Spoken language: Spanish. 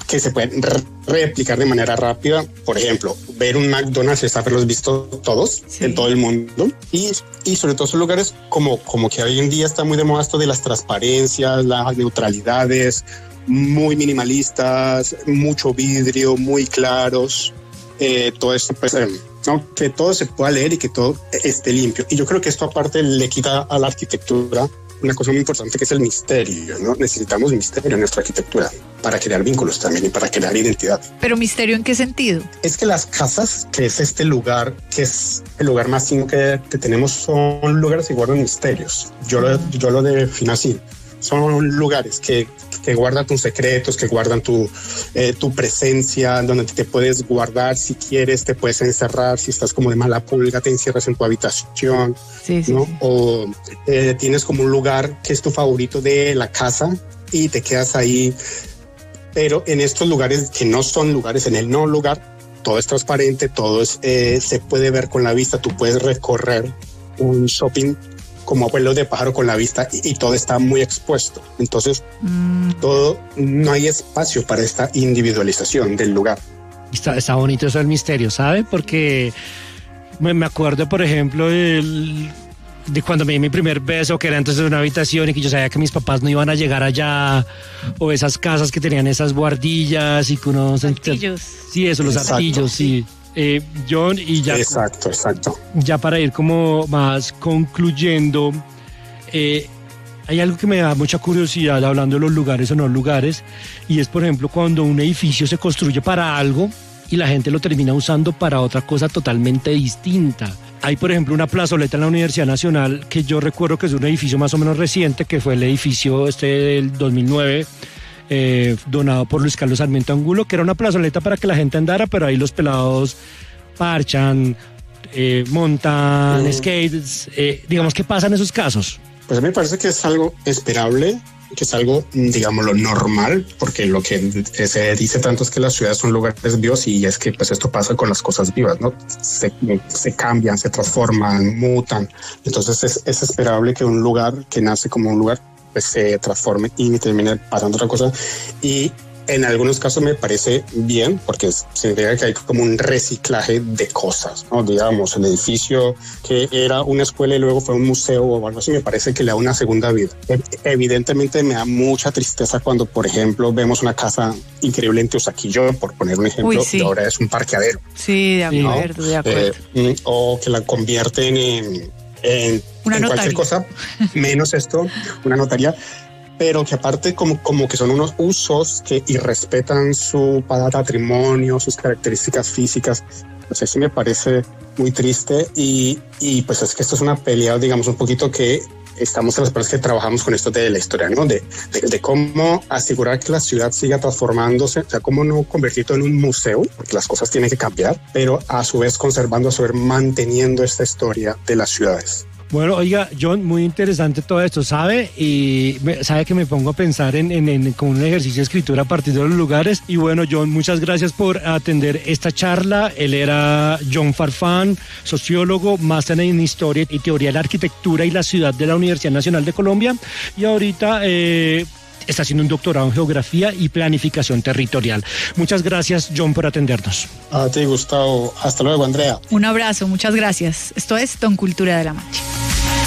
que se pueden replicar de manera rápida. Por ejemplo, ver un McDonald's es haberlos visto todos en todo el mundo, y sobre todo son lugares como que hoy en día está muy de moda esto de las transparencias, las neutralidades, muy minimalistas, mucho vidrio, muy claros, todo esto pues, ¿no? Que todo se pueda leer y que todo esté limpio. Y yo creo que esto aparte le quita a la arquitectura una cosa muy importante, que es el misterio, ¿no? Necesitamos misterio en nuestra arquitectura para crear vínculos también y para crear identidad. ¿Pero misterio en qué sentido? Es que las casas, que es este lugar, que es el lugar más íntimo que tenemos, son lugares que guardan misterios. Yo lo defino así. Son lugares que guardan tus secretos, que guardan tu presencia, donde te puedes guardar si quieres, te puedes encerrar, si estás como de mala pulga, te encierras en tu habitación, ¿no? Sí. O tienes como un lugar que es tu favorito de la casa y te quedas ahí. Pero en estos lugares que no son lugares, en el no lugar, todo es transparente, todo es, se puede ver con la vista, tú puedes recorrer un shopping como abuelo de pájaro con la vista y todo está muy expuesto. Entonces, no hay espacio para esta individualización del lugar. Está bonito eso del misterio, ¿sabe? Porque me acuerdo, por ejemplo, de cuando me di mi primer beso, que era entonces en una habitación y que yo sabía que mis papás no iban a llegar allá, o esas casas que tenían esas guardillas y que unos artillos. Sí, eso, los artillos, sí. John, y ya exacto. Ya para ir como más concluyendo, hay algo que me da mucha curiosidad hablando de los lugares o no lugares, y es por ejemplo cuando un edificio se construye para algo y la gente lo termina usando para otra cosa totalmente distinta. Hay por ejemplo una plazoleta en la Universidad Nacional que yo recuerdo que es un edificio más o menos reciente, que fue el edificio del 2009, donado por Luis Carlos Sarmiento Angulo, que era una plazoleta para que la gente andara, pero ahí los pelados parchan, montan skates, digamos, ¿qué pasa en esos casos? Pues a mí me parece que es algo esperable, que es algo, digamos, lo normal, porque lo que se dice tanto es que las ciudades son lugares vivos, y es que pues esto pasa con las cosas vivas, ¿no? Se cambian, se transforman, mutan. Entonces es esperable que un lugar que nace como un lugar pues se transforme y termine pasando otra cosa, y en algunos casos me parece bien, porque significa que hay como un reciclaje de cosas, ¿no? Digamos, el edificio que era una escuela y luego fue un museo o algo así, me parece que le da una segunda vida. Evidentemente me da mucha tristeza cuando, por ejemplo, vemos una casa increíble en Teusaquillo, por poner un ejemplo, y ahora es un parqueadero. Sí, de acuerdo, ¿no? De acuerdo. O que la convierten en cualquier cosa, menos esto, una notaría, pero que aparte como que son unos usos que irrespetan su patrimonio, sus características físicas. Pues eso me parece muy triste, y pues es que esto es una pelea, digamos, un poquito que estamos en las personas que trabajamos con esto de la historia, ¿no? De cómo asegurar que la ciudad siga transformándose, o sea, cómo no convertirlo en un museo, porque las cosas tienen que cambiar, pero a su vez conservando, a su vez manteniendo esta historia de las ciudades. Bueno, oiga, John, muy interesante todo esto, ¿sabe? Y sabe que me pongo a pensar en como un ejercicio de escritura a partir de los lugares. Y bueno, John, muchas gracias por atender esta charla. Él era John Farfán, sociólogo, máster en Historia y Teoría de la Arquitectura y la Ciudad de la Universidad Nacional de Colombia. Y ahorita está haciendo un doctorado en Geografía y Planificación Territorial. Muchas gracias, John, por atendernos. A ti, Gustavo. Hasta luego, Andrea. Un abrazo, muchas gracias. Esto es Don Cultura de la Mancha.